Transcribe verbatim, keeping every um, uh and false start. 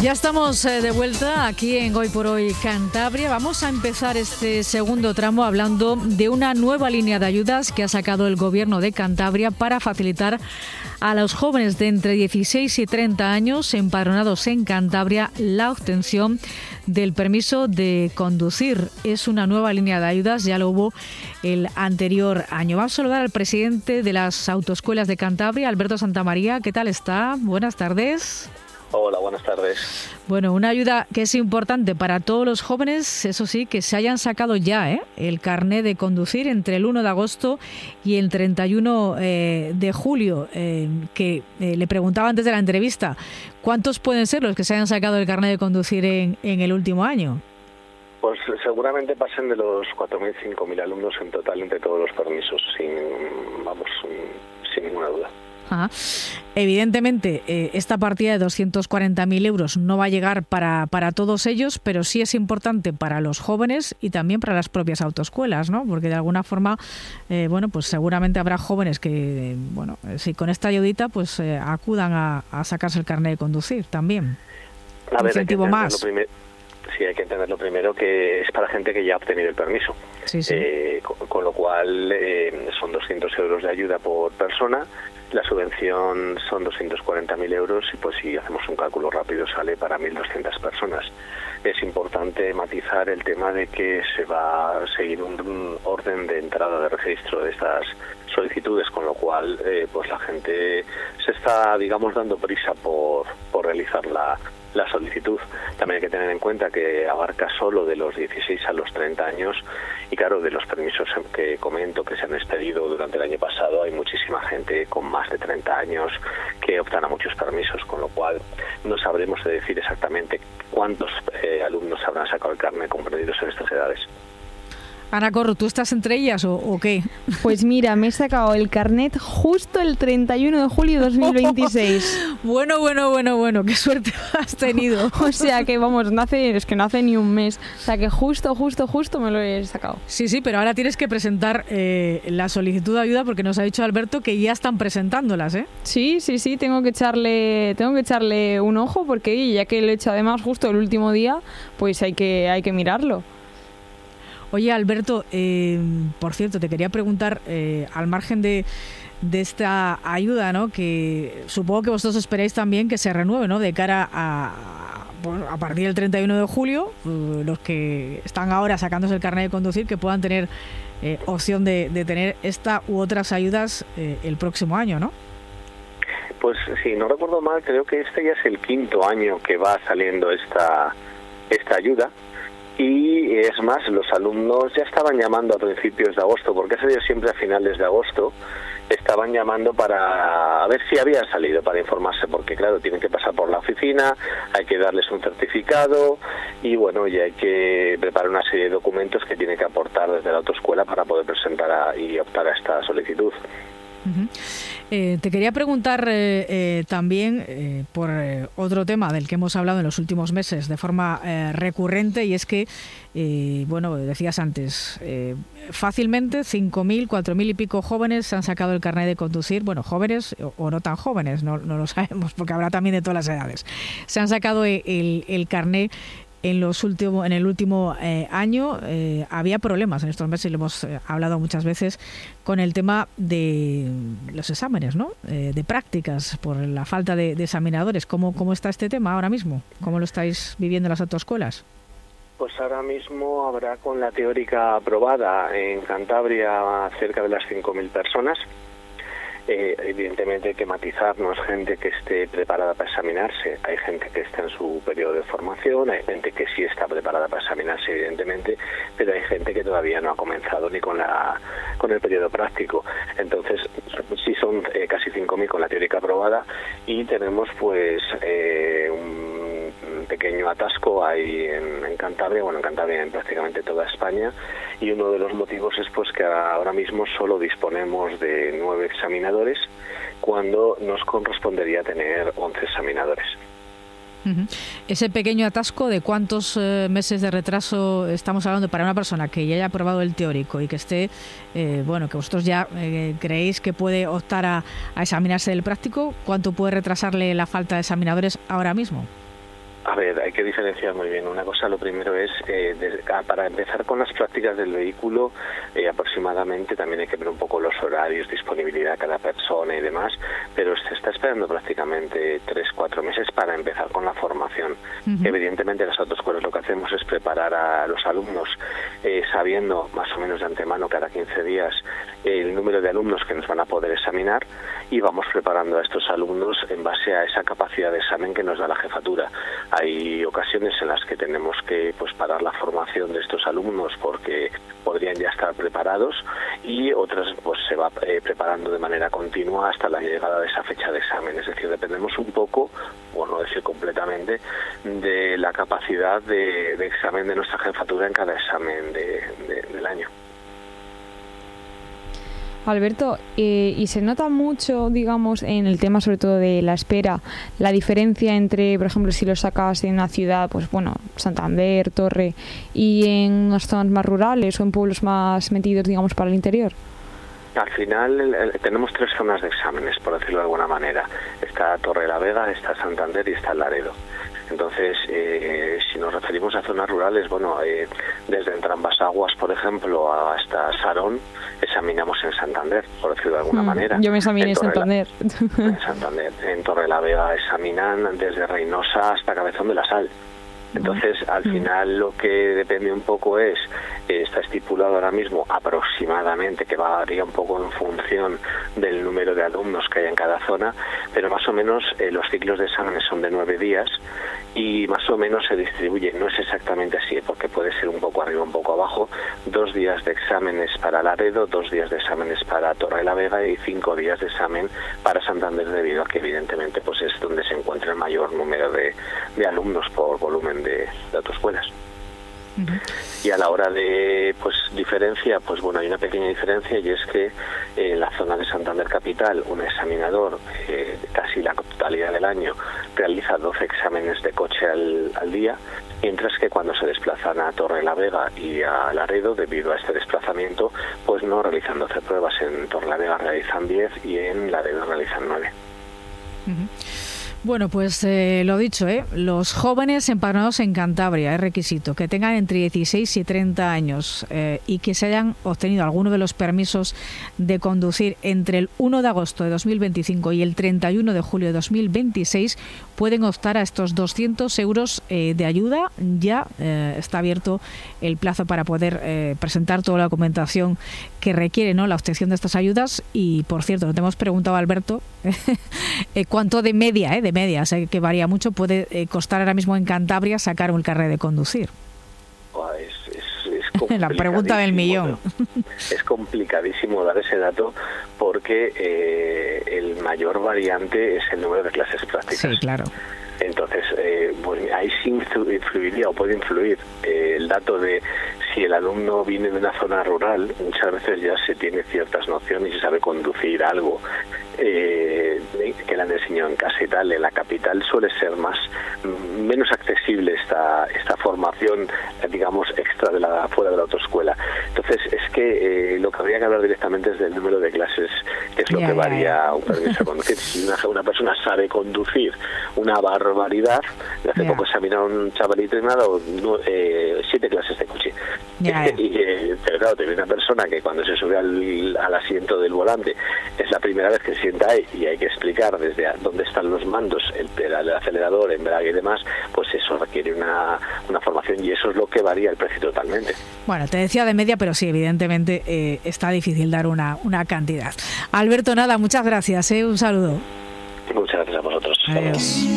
Ya estamos eh, de vuelta aquí en Hoy por Hoy Cantabria. Vamos a empezar este segundo tramo hablando de una nueva línea de ayudas que ha sacado el Gobierno de Cantabria para facilitar a los jóvenes de entre dieciséis y treinta años empadronados en Cantabria la obtención del permiso de conducir. Es una nueva línea de ayudas, ya lo hubo el anterior año. Vamos a saludar al presidente de las autoescuelas de Cantabria, Alberto Santamaría. ¿Qué tal está? Buenas tardes. Hola, buenas tardes. Bueno, una ayuda que es importante para todos los jóvenes, eso sí, que se hayan sacado ya ¿eh? el carné de conducir entre el uno de agosto y el treinta y uno eh, de julio, eh, que eh, le preguntaba antes de la entrevista, ¿cuántos pueden ser los que se hayan sacado el carné de conducir en, en el último año? Pues seguramente pasen de los cuatro mil, cinco mil alumnos en total entre todos los permisos, sin, vamos, sin ninguna duda. Ajá. Evidentemente, eh, esta partida de doscientos cuarenta mil euros no va a llegar para, para todos ellos, pero sí es importante para los jóvenes y también para las propias autoescuelas, ¿no? Porque de alguna forma, eh, bueno, pues seguramente habrá jóvenes que, bueno, si con esta ayudita, pues eh, acudan a, a sacarse el carnet de conducir también. A ver, incentivo más. Sí, hay que entenderlo primero que es para gente que ya ha obtenido el permiso. Sí, sí. Eh, con, con lo cual eh, son doscientos euros de ayuda por persona. La subvención son doscientos cuarenta mil euros y pues si hacemos un cálculo rápido sale para mil doscientas personas. Es importante matizar el tema de que se va a seguir un, un orden de entrada de registro de estas solicitudes, con lo cual eh, pues la gente se está, digamos, dando prisa por, por realizar la, la solicitud. También hay que tener en cuenta que abarca solo de los dieciséis a los treinta años y claro, de los permisos que comento que se han expedido durante el año pasado hay muchísima gente con más de treinta años que optan a muchos permisos, con lo cual no sabremos decir exactamente cuántos eh, alumnos habrán sacado el carnet comprendidos en estas edades. Ana Corro, ¿tú estás entre ellas o, o qué? Pues mira, me he sacado el carnet justo el treinta y uno de julio de dos mil veintiséis. Bueno, bueno, bueno, bueno, qué suerte has tenido. O sea que, vamos, no hace, es que no hace ni un mes. O sea que justo, justo, justo me lo he sacado. Sí, sí, pero ahora tienes que presentar eh, la solicitud de ayuda porque nos ha dicho Alberto que ya están presentándolas, ¿eh? Sí, sí, sí, tengo que echarle, tengo que echarle un ojo porque ya que lo he hecho además justo el último día, pues hay que, hay que mirarlo. Oye, Alberto, eh, por cierto, te quería preguntar, eh, al margen de, de esta ayuda, ¿no? Que supongo que vosotros esperáis también que se renueve, ¿no? De cara a, bueno, a partir del treinta y uno de julio, eh, los que están ahora sacándose el carnet de conducir, que puedan tener eh, opción de, de tener esta u otras ayudas eh, el próximo año, ¿no? Pues si no recuerdo mal, creo que este ya es el quinto año que va saliendo esta, esta ayuda. Y es más, los alumnos ya estaban llamando a principios de agosto, porque ha salido siempre a finales de agosto, estaban llamando para a ver si había salido, para informarse, porque claro, tienen que pasar por la oficina, hay que darles un certificado y bueno, y hay que preparar una serie de documentos que tienen que aportar desde la autoescuela para poder presentar a, y optar a esta solicitud. Uh-huh. Eh, te quería preguntar eh, eh, también eh, por eh, otro tema del que hemos hablado en los últimos meses de forma eh, recurrente, y es que, eh, bueno, decías antes, eh, fácilmente cinco mil, cuatro mil y pico jóvenes se han sacado el carnet de conducir, bueno, jóvenes o, o no tan jóvenes, no, no lo sabemos, porque habrá también de todas las edades. Se han sacado el, el, el carnet. En los últimos, en el último eh, año eh, había problemas en estos meses, y lo hemos eh, hablado muchas veces, con el tema de los exámenes, ¿no? Eh, de prácticas, por la falta de, de examinadores. ¿Cómo, ¿Cómo está este tema ahora mismo? ¿Cómo lo estáis viviendo en las autoescuelas? Pues ahora mismo habrá con la teórica aprobada en Cantabria cerca de las cinco mil personas. Eh, evidentemente hay que matizar, no es gente que esté preparada para examinarse, hay gente que está en su periodo de formación, hay gente que sí está preparada para examinarse evidentemente, pero hay gente que todavía no ha comenzado ni con la con el periodo práctico. Entonces sí son eh, casi cinco mil con la teórica aprobada y tenemos pues eh, un pequeño atasco ahí en, en Cantabria, bueno en Cantabria en prácticamente toda España, y uno de los motivos es pues que ahora mismo solo disponemos de nueve examinadores cuando nos correspondería tener once examinadores. Uh-huh. Ese pequeño atasco, ¿de cuántos eh, meses de retraso estamos hablando para una persona que ya haya aprobado el teórico y que esté, eh, bueno, que vosotros ya eh, creéis que puede optar a, a examinarse del práctico? ¿Cuánto puede retrasarle la falta de examinadores ahora mismo? A ver, hay que diferenciar muy bien. Una cosa, lo primero es, eh, de, para empezar con las prácticas del vehículo, eh, aproximadamente también hay que ver un poco los horarios, disponibilidad de cada persona y demás, pero se está esperando prácticamente tres, cuatro meses para empezar con la formación. Uh-huh. Evidentemente, las autoescuelas lo que hacemos es preparar a los alumnos, eh, sabiendo más o menos de antemano cada quince días el número de alumnos que nos van a poder examinar, y vamos preparando a estos alumnos en base a esa capacidad de examen que nos da la jefatura. Hay ocasiones en las que tenemos que pues parar la formación de estos alumnos porque podrían ya estar preparados, y otras pues se va eh, preparando de manera continua hasta la llegada de esa fecha de examen. Es decir, dependemos un poco, por no decir completamente, de la capacidad de, de examen de nuestra jefatura en cada examen de, de, del año. Alberto, eh, y se nota mucho, digamos, en el tema sobre todo de la espera, la diferencia entre, por ejemplo, si lo sacas en una ciudad, pues bueno, Santander, Torre, y en las zonas más rurales o en pueblos más metidos, digamos, para el interior. Al final el, el, tenemos tres zonas de exámenes, por decirlo de alguna manera. Está Torre la Vega, está Santander y está Laredo. Entonces, eh, si nos referimos a zonas rurales, bueno, eh, desde Entrambas-Aguas, por ejemplo, hasta Sarón, examinamos en Santander, por decirlo de alguna mm, manera. Yo me examiné en Santander. La, en Santander. En Torre la Vega examinan desde Reynosa hasta Cabezón de la Sal. Entonces, al final lo que depende un poco es, eh, está estipulado ahora mismo aproximadamente, que varía un poco en función del número de alumnos que hay en cada zona, pero más o menos eh, los ciclos de exámenes son de nueve días y más o menos se distribuye, no es exactamente así, porque puede ser un poco arriba, un poco abajo, dos días de exámenes para Laredo, dos días de exámenes para Torre la Vega y cinco días de examen para Santander, debido a que evidentemente pues es donde se encuentra el mayor número de, de alumnos por volumen de, de autoescuelas. Uh-huh. Y a la hora de pues diferencia, pues bueno, hay una pequeña diferencia, y es que en la zona de Santander capital un examinador eh, casi la totalidad del año realiza doce exámenes de coche al, al día, mientras que cuando se desplazan a Torre la Vega y a Laredo, debido a este desplazamiento, pues no realizan doce pruebas. En Torre la Vega realizan diez y en Laredo realizan nueve. Uh-huh. Bueno, pues eh, lo dicho, ¿eh? Los jóvenes empadronados en Cantabria es requisito, que tengan entre dieciséis y treinta años eh, y que se hayan obtenido alguno de los permisos de conducir entre el uno de agosto de dos mil veinticinco y el treinta y uno de julio de dos mil veintiséis, pueden optar a estos doscientos euros eh, de ayuda. Ya eh, está abierto el plazo para poder eh, presentar toda la documentación que requiere, ¿no?, la obtención de estas ayudas. Y, por cierto, no te hemos preguntado, Alberto, eh, cuánto de media, eh, de media, sé que varía mucho, puede eh, costar ahora mismo en Cantabria sacar un carnet de conducir. Es, es, es la pregunta del millón. Es complicadísimo dar ese dato porque eh, el mayor variante es el número de clases prácticas. Sí, claro. Entonces, eh, pues ahí sí influiría o puede influir eh, el dato de si el alumno viene de una zona rural. Muchas veces ya se tiene ciertas nociones y se sabe conducir algo eh, que le han enseñado en casa y tal. En la capital suele ser más menos accesible esta esta formación, digamos, extra de la fuera de la autoescuela. Entonces, es que eh, lo que habría que hablar directamente es del número de clases, que es lo yeah, que varía yeah. un permiso de conducir. Si una, una persona sabe conducir una barbaridad, hace yeah. poco examinaron un chavalito y me ha dado eh, siete clases de coche. Yeah, yeah. y, eh, pero claro, tiene una persona que cuando se sube al, al asiento del volante es la primera vez que se sienta ahí y hay que explicar desde dónde están los mandos, el pedal, el acelerador, embrague y demás, pues eso requiere una, una formación, y eso es lo que varía el precio totalmente. Bueno, te decía de media, pero sí, evidentemente eh, está difícil dar una, una cantidad. Alberto, nada, muchas gracias, ¿eh? Un saludo. Muchas gracias a vosotros. Adiós.